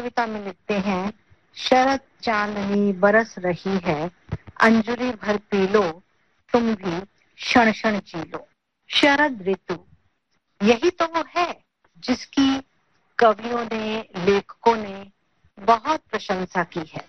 कविता में लिखते हैं, शरद चांदनी बरस रही है, अंजुरी भर पी लो, तुम भी क्षण क्षण जी लो। शरद ऋतु यही तो वो है जिसकी कवियों ने, लेखकों ने बहुत प्रशंसा की है।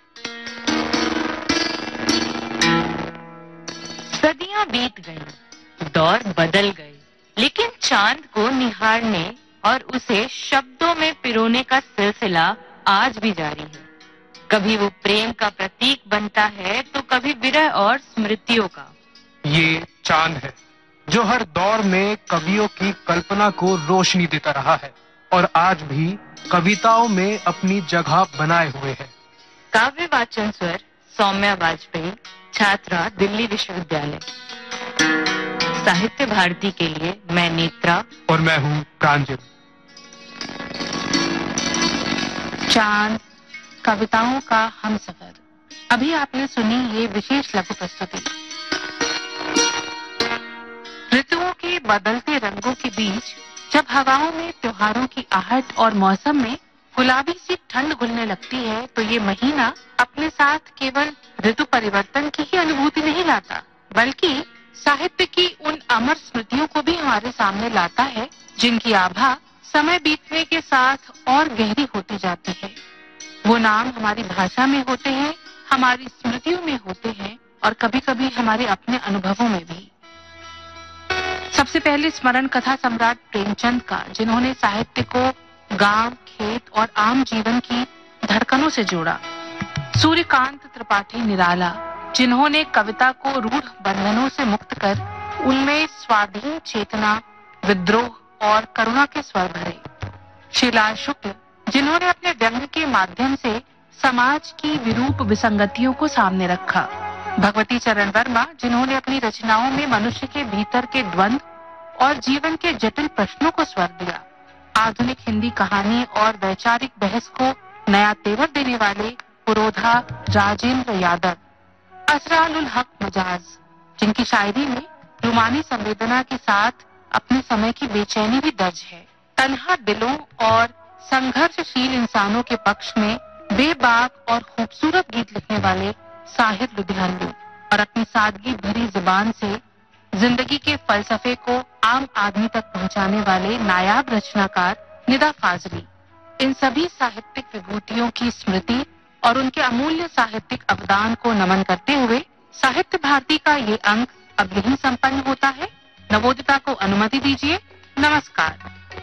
सदियां बीत गईं, दौर बदल गए, लेकिन चांद को निहारने और उसे शब्दों में पिरोने का सिलसिला आज भी जारी है। कभी वो प्रेम का प्रतीक बनता है तो कभी विरह और स्मृतियों का। ये चांद है जो हर दौर में कवियों की कल्पना को रोशनी देता रहा है और आज भी कविताओं में अपनी जगह बनाए हुए है। काव्य वाचन स्वर सौम्या वाजपेयी, छात्रा दिल्ली विश्वविद्यालय। साहित्य भारती के लिए मैं नेत्रा और मैं हूँ प्रांजल। चांद, कविताओं का हमसफर। अभी आपने सुनी ये विशेष लघु प्रस्तुति। ऋतुओं के बदलते रंगों के बीच जब हवाओं में त्योहारों की आहट और मौसम में गुलाबी सी ठंड घुलने लगती है तो ये महीना अपने साथ केवल ऋतु परिवर्तन की ही अनुभूति नहीं लाता, बल्कि साहित्य की उन अमर स्मृतियों को भी हमारे सामने लाता है जिनकी आभा समय बीतने के साथ और गहरी होती जाती है। वो नाम हमारी भाषा में होते हैं, हमारी स्मृतियों में होते हैं और कभी कभी हमारे अपने अनुभवों में भी। सबसे पहले स्मरण कथा सम्राट प्रेमचंद का, जिन्होंने साहित्य को गांव, खेत और आम जीवन की धड़कनों से जोड़ा। सूर्यकांत त्रिपाठी निराला, जिन्होंने कविता को रूढ़ बंधनों से मुक्त कर उनमें स्वाधीन चेतना, विद्रोह और करुणा के स्वर भरे। शिलाल शुक्ल, जिन्होंने अपने व्यंग के माध्यम से समाज की विरूप विसंगतियों को सामने रखा। भगवती चरण वर्मा, जिन्होंने अपनी रचनाओं में मनुष्य के भीतर के द्वंद्व और जीवन के जटिल प्रश्नों को स्वर दिया। आधुनिक हिंदी कहानी और वैचारिक बहस को नया तेवर देने वाले पुरोधा राजेंद्र यादव। असरारुल हक मुजाज, जिनकी शायरी में रूमानी संवेदना के साथ अपने समय की बेचैनी भी दर्ज है। तन्हा दिलों और संघर्षशील इंसानों के पक्ष में बेबाक और खूबसूरत गीत लिखने वाले साहिर लुधियानवी और अपनी सादगी भरी जुबान से जिंदगी के फलसफे को आम आदमी तक पहुंचाने वाले नायाब रचनाकार निदा फाजली। इन सभी साहित्यिक विभूतियों की स्मृति और उनके अमूल्य साहित्यिक अवदान को नमन करते हुए साहित्य भारती का ये अंक अब यहीं संपन्न होता है। नवोदिता को अनुमति दीजिए। नमस्कार।